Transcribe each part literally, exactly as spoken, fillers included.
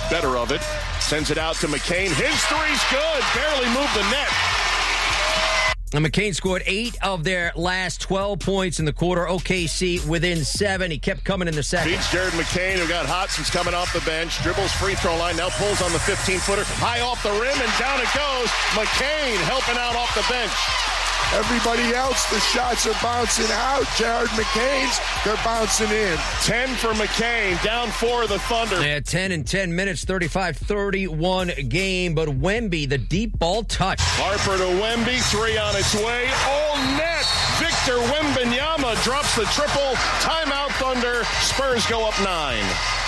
better of it. Sends it out to McCain. His three's good. Barely moved the net. And McCain scored eight of their last twelve points in the quarter. O K C within seven. He kept coming in the second. Beats Jared McCain, who got hot since coming off the bench. Dribbles free throw line. Now pulls on the fifteen-footer. High off the rim, and down it goes. McCain helping out off the bench. Everybody else, the shots are bouncing out. Jared McCain's, they're bouncing in. ten for McCain, down four of the Thunder. Yeah, ten in ten minutes, thirty-five thirty-one game. But Wemby, the deep ball touch. Harper to Wemby, three on its way. All net. Victor Wembanyama drops the triple. Timeout Thunder. Spurs go up nine.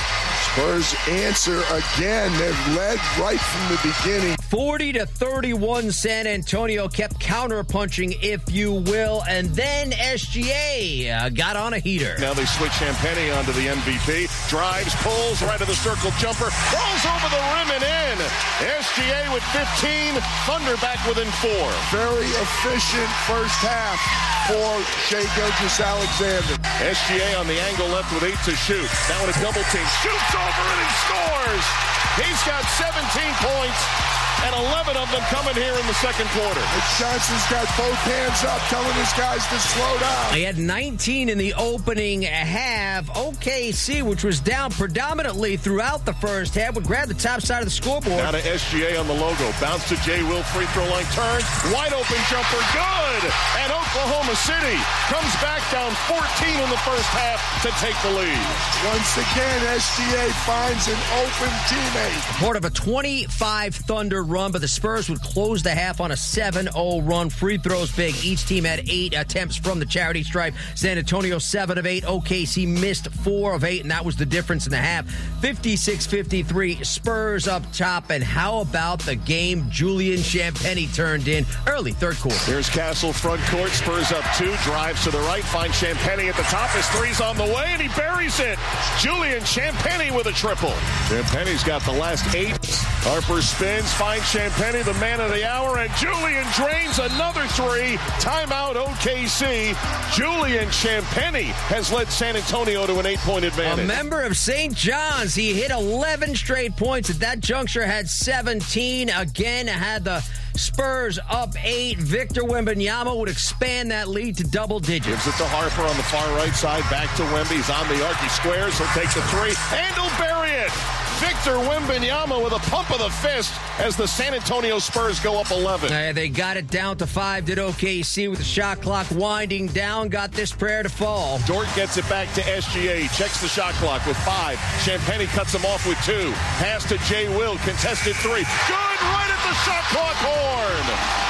Spurs answer again. They've led right from the beginning. forty to thirty-one, San Antonio kept counter-punching, if you will, and then S G A uh, got on a heater. Now they switch Champagnie onto the M V P. Drives, pulls, right of the circle jumper. Rolls over the rim and in. S G A with fifteen. Thunder back within four. Very efficient first half for Shai Gilgeous-Alexander. S G A on the angle left with eight to shoot. Now in a double team. Shoots over and he scores. He's got seventeen points. And eleven of them coming here in the second quarter. Johnson's got both hands up, telling his guys to slow down. He had nineteen in the opening half. O K C, which was down predominantly throughout the first half, would grab the top side of the scoreboard. Now to S G A on the logo. Bounce to Jay Will, free throw line, turns. Wide open jumper, good! And Oklahoma City comes back down fourteen in the first half to take the lead. Once again, S G A finds an open teammate. Part of a twenty-five Thunder run, but the Spurs would close the half on a seven oh run. Free throws big. Each team had eight attempts from the charity stripe. San Antonio seven of eight. O K C missed four of eight, and that was the difference in the half. fifty-six fifty-three, Spurs up top. And how about the game Julian Champagnie turned in early third quarter? Here's Castle front court. Spurs up two. Drives to the right. Finds Champagnie at the top. His three's on the way, and he buries it. Julian Champagnie with a triple. Champagnie's got the last eight. Harper spins. Finds Champagnie, the man of the hour, and Julian drains another three. Timeout O K C. Julian Champagnie has led San Antonio to an eight-point advantage. A member of Saint John's. He hit eleven straight points. At that juncture, had seventeen. Again, had the Spurs up eight. Victor Wembanyama would expand that lead to double digits. Gives it to Harper on the far right side. Back to Wemby. He's on the arc. He squares. He'll take the three, and he'll bury it. Victor Wembanyama with a pump of the fist as the San Antonio Spurs go up eleven. Uh, they got it down to five. Did O K C with the shot clock winding down. Got this prayer to fall. Dort gets it back to S G A. Checks the shot clock with five. Champagnie cuts him off with two. Pass to Jay Will. Contested three. Good, right at the shot clock horn.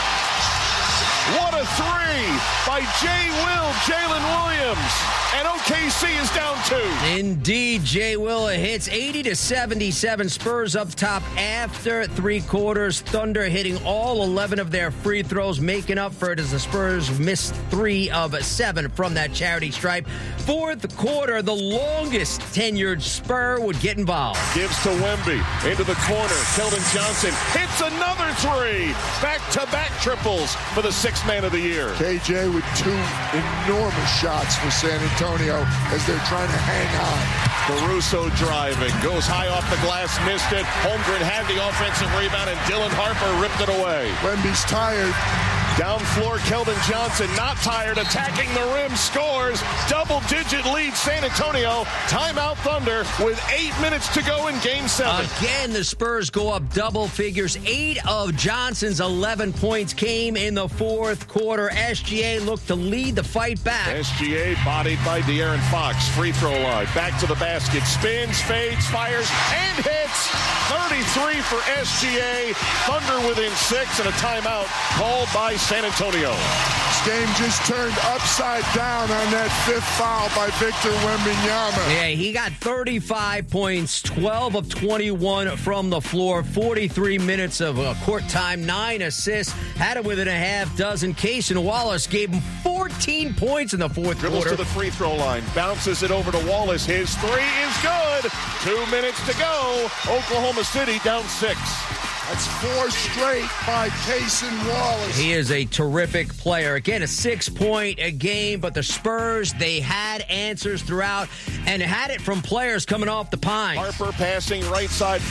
What a three by Jay Will, Jalen Williams. And O K C is down two. Indeed, Jay Will hits eighty to seventy-seven. Spurs up top after three quarters. Thunder hitting all eleven of their free throws, making up for it as the Spurs missed three of seven from that charity stripe. Fourth quarter, the longest tenured Spur would get involved. Gives to Wemby into the corner. Keldon Johnson hits another three. Back-to-back triples for the sixth man of the year. K J with two enormous shots for San Antonio as they're trying to hang on. Caruso driving, goes high off the glass, missed it. Holmgren had the offensive rebound, and Dylan Harper ripped it away. Wemby's tired. Down floor, Keldon Johnson, not tired, attacking the rim, scores. Double-digit lead, San Antonio. Timeout Thunder with eight minutes to go in Game seven. Again, the Spurs go up double figures. Eight of Johnson's eleven points came in the fourth quarter. S G A looked to lead the fight back. S G A bodied by De'Aaron Fox. Free throw line. Back to the basket. Spins, fades, fires, and hits. thirty-three for S G A. Thunder within six, and a timeout called by San Antonio. This game just turned upside down on that fifth foul by Victor Wembanyama. Yeah, he got thirty-five points, twelve of twenty-one from the floor, forty-three minutes of uh, court time, nine assists, had it within a half dozen. Cason Wallace gave him fourteen points in the fourth Dribbles quarter. to the free throw line, bounces it over to Wallace. His three is good. Two minutes to go. Oklahoma City down six. That's four straight by Cason Wallace. He is a terrific player. Again, a six-point a game, but the Spurs, they had answers throughout and had it from players coming off the pine. Harper passing right side.